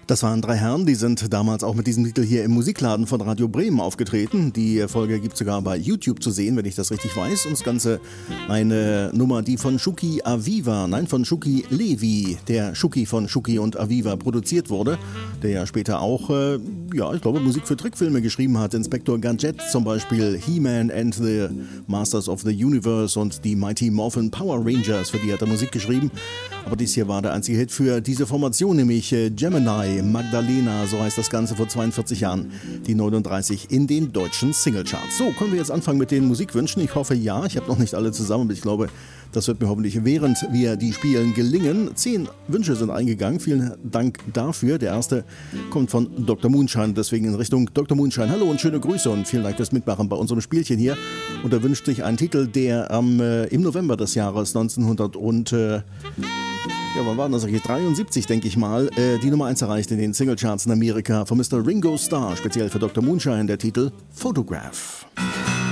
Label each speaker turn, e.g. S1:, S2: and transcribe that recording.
S1: Das waren drei Herren, die sind damals auch mit diesem Titel hier im Musikladen von Radio Bremen aufgetreten. Die Folge gibt es sogar bei YouTube zu sehen, wenn ich das richtig weiß. Und das Ganze eine Nummer, die von Shuki Levy, der Shuki von Shuki und Aviva produziert wurde, der ja später auch, ich glaube, Musik für Trickfilme geschrieben hat. Inspektor Gadget zum Beispiel, He-Man and the Masters of the Universe und die Mighty Morphin Power Rangers, für die hat er Musik geschrieben. Aber dies hier war der einzige Hit für diese Formation, nämlich Gemini Magdalena, so heißt das Ganze, vor 42 Jahren, die 39 in den deutschen Singlecharts. So, können wir jetzt anfangen mit den Musikwünschen? Ich hoffe ja, ich habe noch nicht alle zusammen, aber ich glaube, das wird mir hoffentlich, während wir die spielen, gelingen. 10 Wünsche sind eingegangen, vielen Dank dafür. Der erste kommt von Dr. Moonshine, deswegen in Richtung Dr. Moonshine. Hallo und schöne Grüße und vielen Dank fürs Mitmachen bei unserem Spielchen hier. Und er wünscht sich einen Titel, der im November des Jahres 1900 und wann war das eigentlich? 73, denke ich mal, die Nummer 1 erreicht in den Singlecharts in Amerika von Mr. Ringo Starr, speziell für Dr. Moonshine, der Titel Photograph.